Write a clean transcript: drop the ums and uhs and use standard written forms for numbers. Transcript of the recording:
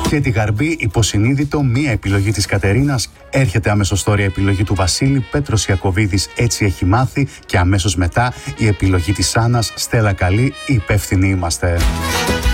Και τη Γαρμπή, υποσυνείδητο, μία επιλογή της Κατερίνας. Έρχεται αμέσως τώρα η επιλογή του Βασίλη, Πέτρος Ιακωβίδης, Έτσι έχει μάθει. Και αμέσως μετά η επιλογή της Άννας, Στέλλα Καλή, Υπεύθυνοι είμαστε.